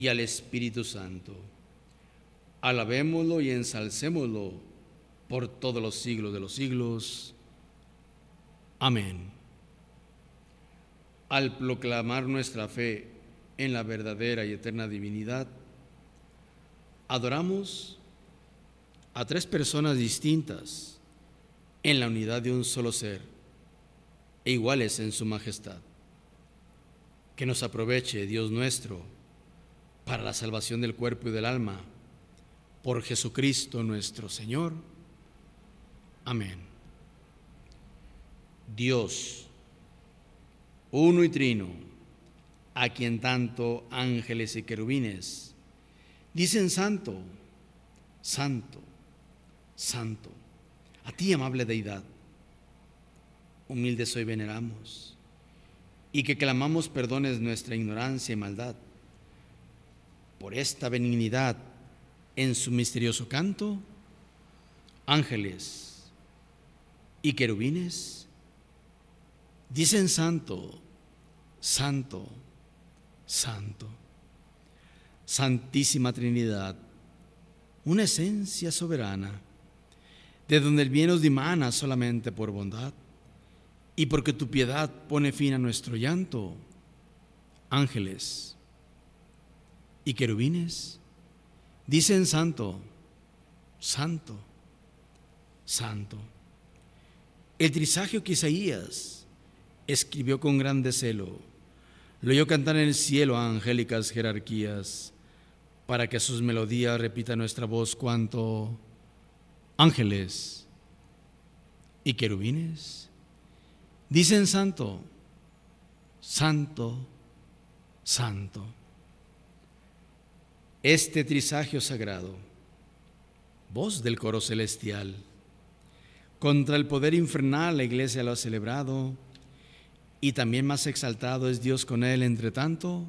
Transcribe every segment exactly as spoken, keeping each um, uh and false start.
y al Espíritu Santo. Alabémoslo y ensalcémoslo por todos los siglos de los siglos. Amén. Al proclamar nuestra fe en la verdadera y eterna divinidad, adoramos a tres personas distintas en la unidad de un solo ser e iguales en su majestad. Que nos aproveche, Dios nuestro, para la salvación del cuerpo y del alma, por Jesucristo nuestro Señor. Amén. Dios, uno y trino, a quien tanto ángeles y querubines dicen santo, santo, santo. A ti, amable deidad, humildes hoy veneramos, y que clamamos perdones nuestra ignorancia y maldad. Por esta benignidad, en su misterioso canto, ángeles y querubines dicen santo, santo, santo. Santísima Trinidad, una esencia soberana, de donde el bien nos dimana solamente por bondad, y porque tu piedad pone fin a nuestro llanto, ángeles y querubines dicen santo, santo, santo. El trisagio que Isaías escribió con grande celo, lo oyó cantar en el cielo a angélicas jerarquías, para que sus melodías repita nuestra voz cuanto ángeles y querubines dicen santo, santo, santo. Este trisagio sagrado, voz del coro celestial, contra el poder infernal la iglesia lo ha celebrado, y también más exaltado es Dios con él. Entre tanto,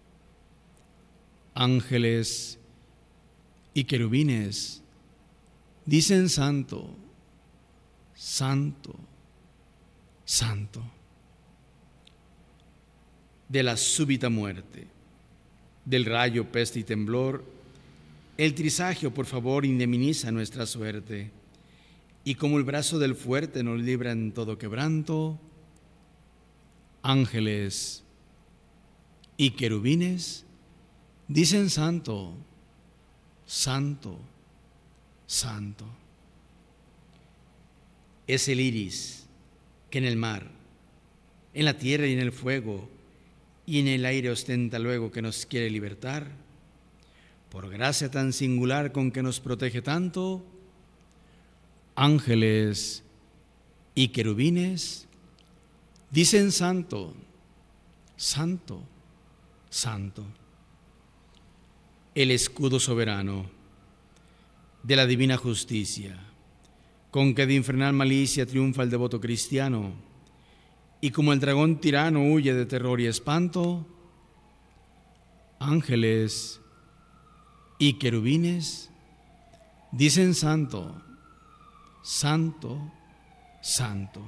ángeles y querubines dicen santo, santo, santo. De la súbita muerte, del rayo, peste y temblor, el trisagio, por favor, indemniza nuestra suerte, y como el brazo del fuerte nos libra en todo quebranto, ángeles y querubines dicen santo, santo, santo. Es el iris que en el mar, en la tierra y en el fuego y en el aire ostenta luego, que nos quiere libertar. Por gracia tan singular con que nos protege tanto, ángeles y querubines dicen santo, santo, santo. El escudo soberano de la divina justicia, con que de infernal malicia triunfa el devoto cristiano, y como el dragón tirano huye de terror y espanto, ángeles y querubines dicen santo, santo, santo.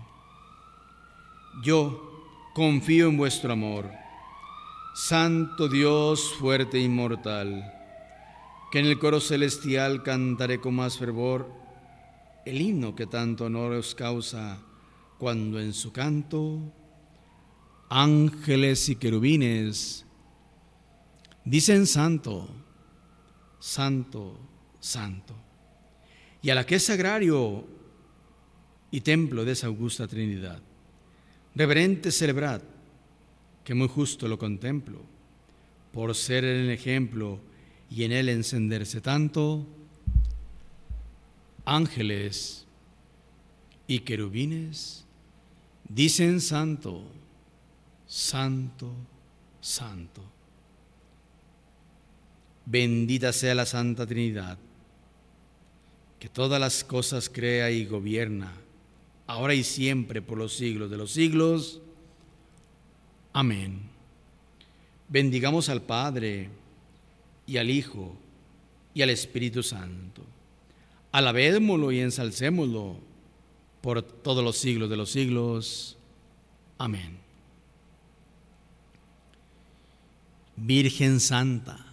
Yo confío en vuestro amor, Santo Dios fuerte e inmortal, que en el coro celestial cantaré con más fervor el himno que tanto honor os causa, cuando en su canto ángeles y querubines dicen santo, santo, santo. Y a la que es sagrario y templo de esa augusta Trinidad, reverente celebrad, que muy justo lo contemplo, por ser el ejemplo y en él encenderse tanto, ángeles y querubines dicen santo, santo, santo. Bendita sea la Santa Trinidad, que todas las cosas crea y gobierna, ahora y siempre por los siglos de los siglos. Amén. Bendigamos al Padre, y al Hijo, y al Espíritu Santo. Alabémoslo y ensalcémoslo por todos los siglos de los siglos. Amén. Virgen Santa,